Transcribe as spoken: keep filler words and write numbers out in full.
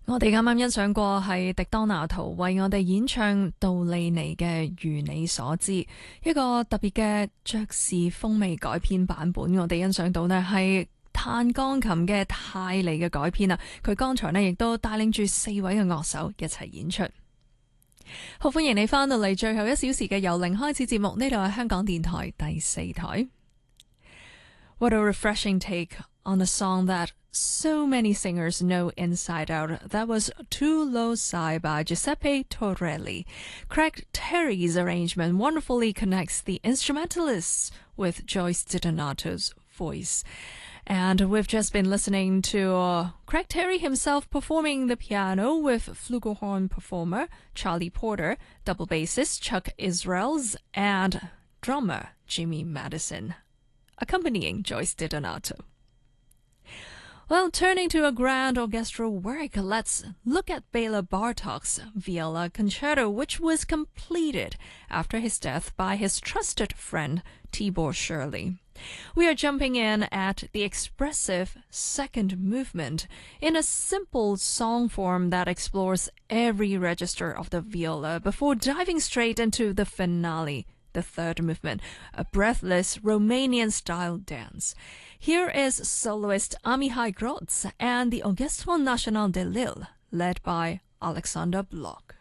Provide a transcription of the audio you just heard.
我哋啱啱欣賞過係迪當拿圖為我哋演唱杜利尼嘅《如你所知》，一個特別嘅爵士風味改編版本。我哋欣賞到呢係彈鋼琴嘅泰利嘅改編啊，佢剛才呢亦都帶領住四位嘅樂手一齊演出。好，歡迎你翻到嚟最後一小時嘅由零開始節目，呢度係香港電台第四台。What a refreshing take on a song that so many singers know inside out. That was Too Low Side by Giuseppe Torelli. Craig Terry's arrangement wonderfully connects the instrumentalists with Joyce DiDonato's voice. And we've just been listening to uh, Craig Terry himself performing the piano with flugelhorn performer Charlie Porter, double bassist Chuck Israels, and drummer Jimmy Madison, accompanying Joyce DiDonato. Well, turning to a grand orchestral work, let's look at Bela Bartok's Viola Concerto, which was completed after his death by his trusted friend Tibor Shirley. We are jumping in at the expressive second movement in a simple song form that explores every register of the viola before diving straight into the finale, the third movement, a breathless Romanian-style dance. Here is soloist Amihai Grots and the Orchestre National de Lille, led by Alexander Bloch.